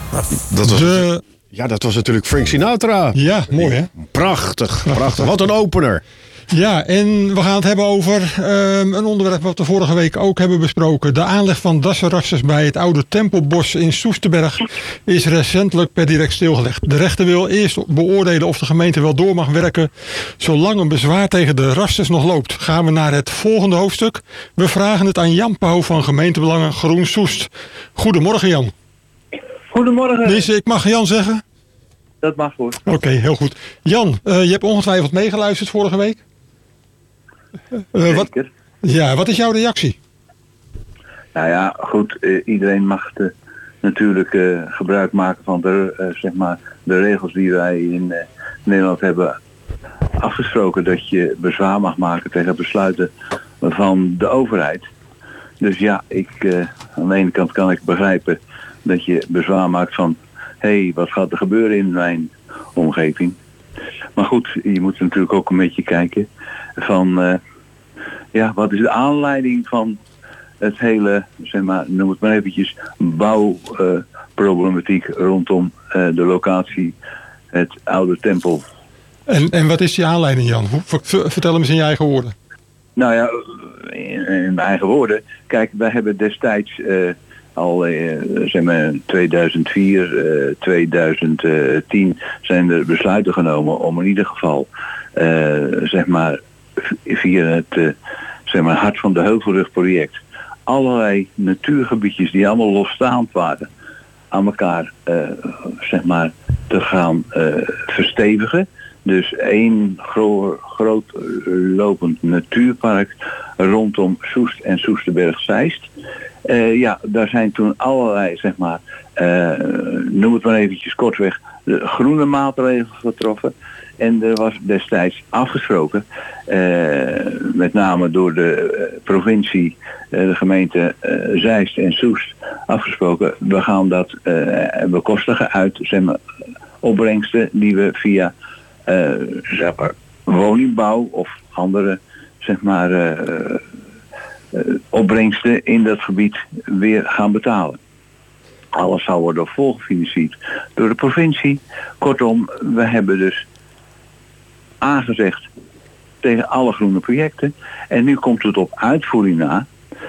Dat was natuurlijk Frank Sinatra. Ja, mooi hè? Prachtig. Wat een opener. Ja, en we gaan het hebben over een onderwerp wat we vorige week ook hebben besproken. De aanleg van dassenrasters bij het oude Tempelbos in Soesterberg is recentelijk per direct stilgelegd. De rechter wil eerst beoordelen of de gemeente wel door mag werken zolang een bezwaar tegen de rasters nog loopt. Gaan we naar het volgende hoofdstuk. We vragen het aan Jan Pauw van Gemeentebelangen Groen Soest. Goedemorgen Jan. Goedemorgen. Dus ik mag Jan zeggen? Dat mag hoor. Oké, heel goed. Jan, je hebt ongetwijfeld meegeluisterd vorige week. Wat is jouw reactie? Nou ja, goed. Iedereen mag natuurlijk gebruik maken van de regels die wij in Nederland hebben afgesproken. Dat je bezwaar mag maken tegen besluiten van de overheid. Dus ja, aan de ene kant kan ik begrijpen dat je bezwaar maakt van wat gaat er gebeuren in mijn omgeving. Maar goed, je moet natuurlijk ook een beetje kijken van wat is de aanleiding van het hele, noem het maar eventjes, bouwproblematiek rondom de locatie, het oude tempel. En wat is die aanleiding, Jan? Vertel hem eens in je eigen woorden. Nou ja, in mijn eigen woorden. Kijk, wij hebben destijds al 2004, 2010 zijn er besluiten genomen om in ieder geval via het Hart van de Heuvelrug project allerlei natuurgebiedjes die allemaal losstaand waren aan elkaar te gaan verstevigen. Dus één groot lopend natuurpark rondom Soest en Soesterberg-Zeist. Daar zijn toen allerlei, noem het maar eventjes kortweg, de groene maatregelen getroffen. En er was destijds afgesproken, met name door de provincie, de gemeente Zeist en Soest, afgesproken, we gaan dat bekostigen uit opbrengsten die we via woningbouw of andere opbrengsten in dat gebied weer gaan betalen. Alles zou worden volgefinancierd door de provincie. Kortom, we hebben dus aangezegd tegen alle groene projecten. En nu komt het op uitvoering na.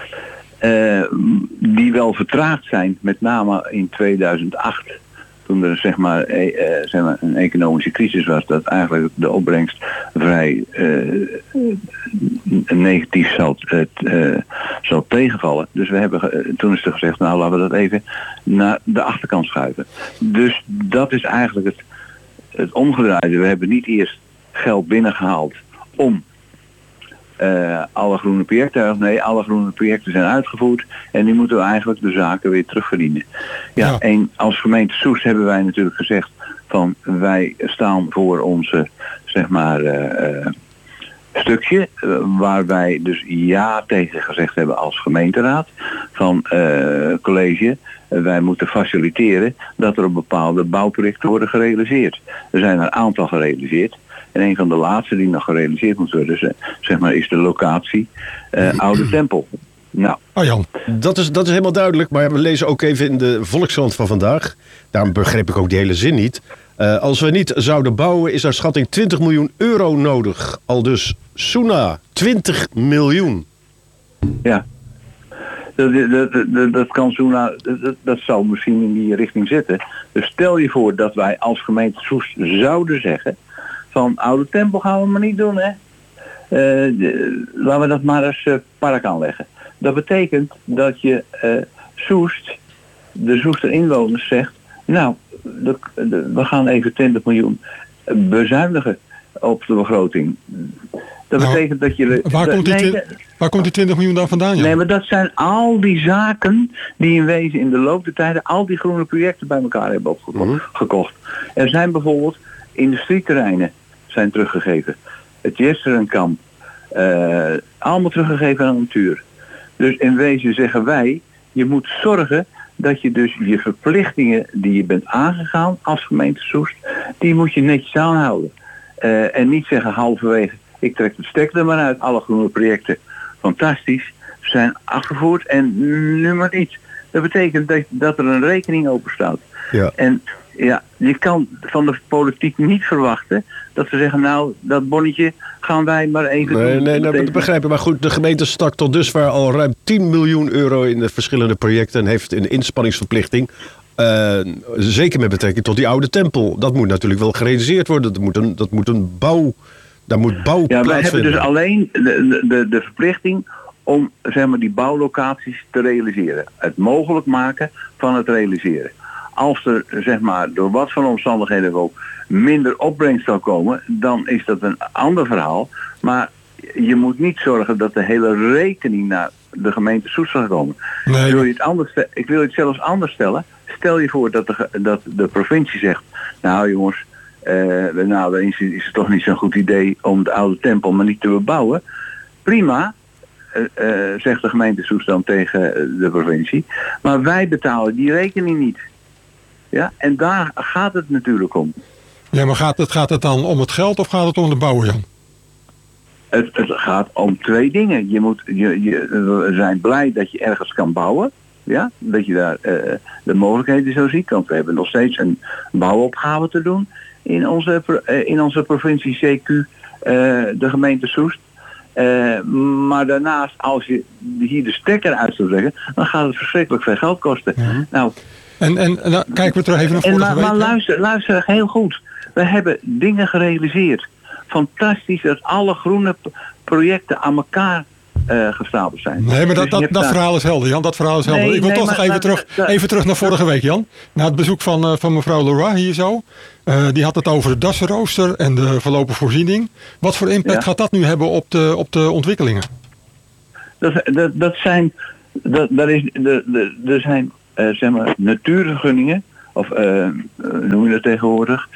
Die wel vertraagd zijn, met name in 2008. Toen er een economische crisis was, dat eigenlijk de opbrengst vrij negatief zal tegenvallen. Dus toen is er gezegd, nou laten we dat even naar de achterkant schuiven. Dus dat is eigenlijk het omgedraaide. We hebben niet eerst geld binnengehaald om alle groene projecten. Nee, alle groene projecten zijn uitgevoerd en nu moeten we eigenlijk de zaken weer terugverdienen. Ja. En als gemeente Soest hebben wij natuurlijk gezegd van wij staan voor onze stukje waar wij dus ja tegen gezegd hebben als gemeenteraad van college. Wij moeten faciliteren dat er op bepaalde bouwprojecten worden gerealiseerd. Er zijn er een aantal gerealiseerd. En een van de laatste die nog gerealiseerd moet worden, is de locatie Oude Tempel. Nou. Jan. Dat is helemaal duidelijk, maar we lezen ook even in de Volkskrant van vandaag. Daarom begreep ik ook die hele zin niet. Als we niet zouden bouwen, is naar schatting 20 miljoen euro nodig. Aldus Soena, 20 miljoen. Ja. Dat kan Soena, dat zal misschien in die richting zitten. Dus stel je voor dat wij als gemeente Soest zouden zeggen van Oude Tempel gaan we maar niet doen, hè. Laten we dat maar eens park aanleggen. Dat betekent dat je de Soester inwoners zegt, nou, we gaan even 20 miljoen bezuinigen op de begroting. Dat betekent dat je... Waar komt die 20 miljoen dan vandaan, Jan? Nee, maar dat zijn al die zaken die in wezen in de loop der tijden al die groene projecten bij elkaar hebben opgekocht. Er zijn bijvoorbeeld industrieterreinen zijn teruggegeven. Het Jesternkamp. Allemaal teruggegeven aan de natuur. Dus in wezen zeggen wij, je moet zorgen dat je dus je verplichtingen die je bent aangegaan als gemeente Soest, die moet je netjes aanhouden. En niet zeggen halverwege, ik trek het stekker er maar uit, alle groene projecten, fantastisch, zijn afgevoerd en nu maar niet. Dat betekent dat er een rekening open staat. Ja. En ja, je kan van de politiek niet verwachten dat ze zeggen, nou, dat bonnetje gaan wij maar even doen. Nee, dat begrijp ik. Maar goed, de gemeente stak tot dusver al ruim 10 miljoen euro in de verschillende projecten en heeft een inspanningsverplichting. Zeker met betrekking tot die oude tempel. Dat moet natuurlijk wel gerealiseerd worden. Dat moet een bouw. Daar moet bouw plaatsvinden. Ja, wij hebben dus alleen de verplichting om, zeg maar, die bouwlocaties te realiseren. Het mogelijk maken van het realiseren. Als er, zeg maar, door wat voor omstandigheden ook minder opbrengst zal komen, dan is dat een ander verhaal. Maar je moet niet zorgen dat de hele rekening naar de gemeente Soest zal komen. Nee. Ik wil het zelfs anders stellen. Stel je voor dat de provincie zegt, nou jongens, dan is het toch niet zo'n goed idee om de oude tempel maar niet te bebouwen. Prima, zegt de gemeente Soest dan tegen de provincie. Maar wij betalen die rekening niet. Ja, en daar gaat het natuurlijk om. Ja, maar gaat het dan om het geld of gaat het om de bouw, Jan? Het gaat om twee dingen. We zijn blij dat je ergens kan bouwen. Ja, dat je daar de mogelijkheden zo ziet. Want we hebben nog steeds een bouwopgave te doen in onze provincie CQ, de gemeente Soest. Maar daarnaast, als je hier de stekker uit zou trekken, dan gaat het verschrikkelijk veel geld kosten. Ja. Nou, en nou, kijken we terug even naar vorige week. Maar luister heel goed. We hebben dingen gerealiseerd. Fantastisch dat alle groene projecten aan elkaar gestapeld zijn. Nee, maar dat verhaal is helder, Jan. Dat verhaal is helder. Nee, ik wil toch nog even terug naar vorige week, Jan. Na het bezoek van mevrouw Leroy hier zo. Die had het over het dasrooster en de verlopen voorziening. Wat voor impact gaat dat nu hebben op de ontwikkelingen? Er zijn zeg maar natuurvergunningen, of noem je dat tegenwoordig,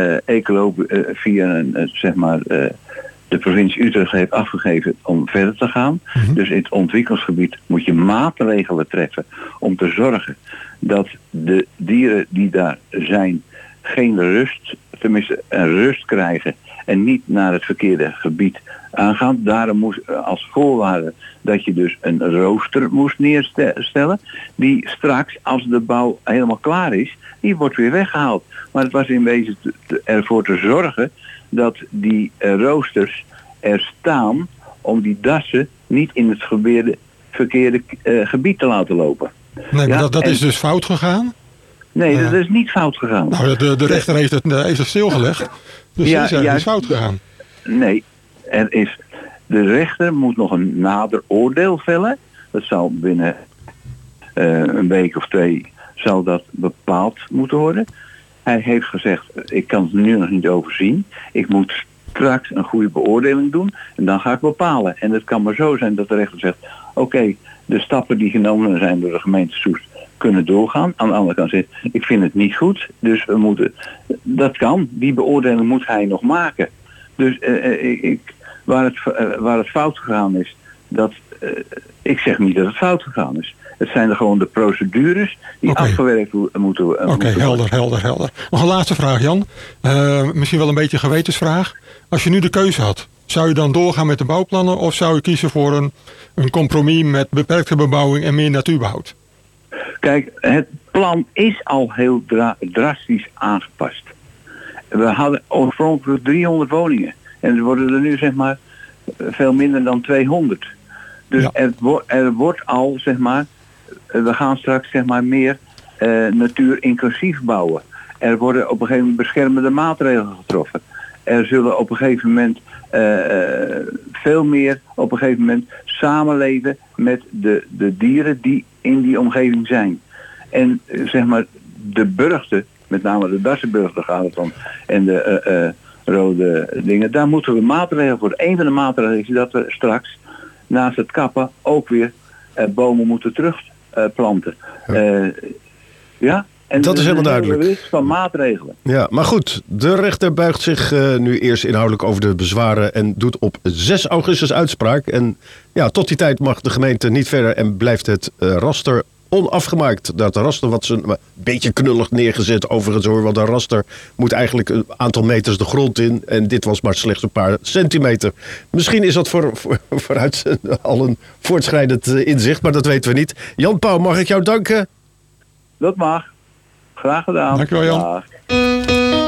via zeg maar de provincie Utrecht heeft afgegeven om verder te gaan. Mm-hmm. Dus in het ontwikkelingsgebied moet je maatregelen treffen om te zorgen dat de dieren die daar zijn geen rust, tenminste een rust krijgen en niet naar het verkeerde gebied aangaan. Daarom moest als voorwaarde dat je dus een rooster moest neerstellen, die straks, als de bouw helemaal klaar is, die wordt weer weggehaald. Maar het was in wezen ervoor te zorgen dat die roosters er staan om die dassen niet in het verkeerde gebied te laten lopen. Nee, maar dat is dus fout gegaan? Nee, dat is niet fout gegaan. Nou, de rechter heeft het stilgelegd. Dus dat is fout gegaan. Nee, de rechter moet nog een nader oordeel vellen. Dat zal binnen een week of 2 zal dat bepaald moeten worden. Hij heeft gezegd, ik kan het nu nog niet overzien. Ik moet straks een goede beoordeling doen en dan ga ik bepalen. En het kan maar zo zijn dat de rechter zegt, oké, de stappen die genomen zijn door de gemeente Soest kunnen doorgaan. Aan de andere kant zegt, ik vind het niet goed, dus we moeten, dat kan. Die beoordeling moet hij nog maken. Dus waar het fout gegaan is, ik zeg niet dat het fout gegaan is. Het zijn er gewoon de procedures die afgewerkt moeten worden. Oké, helder. Nog een laatste vraag, Jan. Misschien wel een beetje een gewetensvraag. Als je nu de keuze had, zou je dan doorgaan met de bouwplannen of zou je kiezen voor een compromis met beperkte bebouwing en meer natuurbehoud? Kijk, het plan is al heel drastisch aangepast. We hadden oorspronkelijk 300 woningen. En er worden er nu zeg maar veel minder dan 200. Dus er wordt al zeg maar, we gaan straks zeg maar meer natuur inclusief bouwen. Er worden op een gegeven moment beschermende maatregelen getroffen. Er zullen op een gegeven moment veel meer op een gegeven moment samenleven met de dieren die in die omgeving zijn. En zeg maar de burchten, met name de Dassenburgten gaat het om, en de rode dingen, daar moeten we maatregelen voor. Een van de maatregelen is dat we straks naast het kappen ook weer bomen moeten terugplanten. En dat is helemaal duidelijk. Er is van maatregelen. Ja, maar goed, de rechter buigt zich nu eerst inhoudelijk over de bezwaren en doet op 6 augustus uitspraak. En ja, tot die tijd mag de gemeente niet verder en blijft het raster onafgemaakt. Dat raster wat ze een beetje knullig neergezet overigens hoor. Want een raster moet eigenlijk een aantal meters de grond in. En dit was maar slechts een paar centimeter. Misschien is dat vooruit al een voortschrijdend inzicht, maar dat weten we niet. Jan Pauw, mag ik jou danken? Dat mag. Graag gedaan. Dankjewel, Jan. Dag.